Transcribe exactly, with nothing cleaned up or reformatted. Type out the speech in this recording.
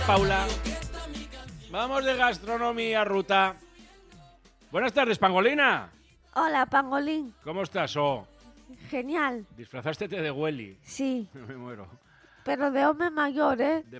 Paula. Vamos de gastronomía, Ruta. Buenas tardes, Pangolina. Hola, Pangolín. ¿Cómo estás, oh? Genial. Disfrazástete de Welly. Sí. Me muero. Pero de hombre mayor, ¿eh? De